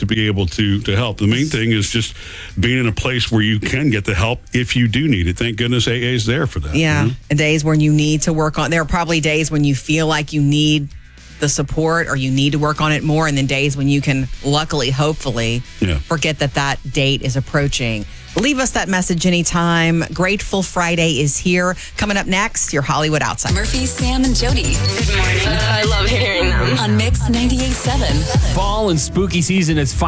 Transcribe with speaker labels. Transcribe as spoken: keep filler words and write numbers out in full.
Speaker 1: to be able to to help. The main thing is just being in a place where you can get the help if you do need it. Thank goodness A A is there for that.
Speaker 2: Yeah,
Speaker 1: you know?
Speaker 2: days when you need to work on. There are probably days when you feel like you need the support or you need to work on it more, and then days when you can, luckily, hopefully,
Speaker 1: yeah.
Speaker 2: forget that that date is approaching. Leave us that message anytime. Grateful Friday is here. Coming up next, your Hollywood Outsider.
Speaker 3: Murphy, Sam, and Jody.
Speaker 4: Good morning. Uh, I love hearing them.
Speaker 3: On Mix ninety-eight point seven.
Speaker 5: Fall and spooky season. It's